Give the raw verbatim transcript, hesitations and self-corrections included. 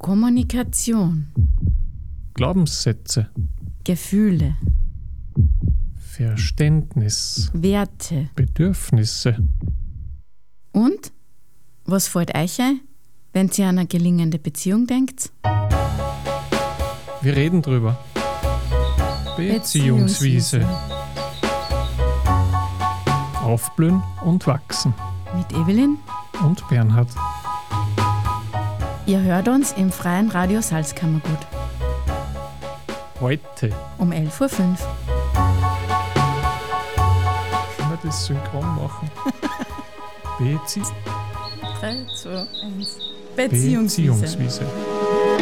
Kommunikation. Glaubenssätze. Gefühle. Verständnis. Werte. Bedürfnisse. Und? Was fällt euch ein, wenn ihr an eine gelingende Beziehung denkt? Wir reden drüber. Beziehungswiese. Aufblühen und wachsen. Mit Evelyn und Bernhard. Ihr hört uns im Freien Radio Salzkammergut. Heute. Um elf Uhr fünf. Können wir das synchron machen? Bezie- drei, zwei, eins. Beziehungswiese. Beziehungswiese.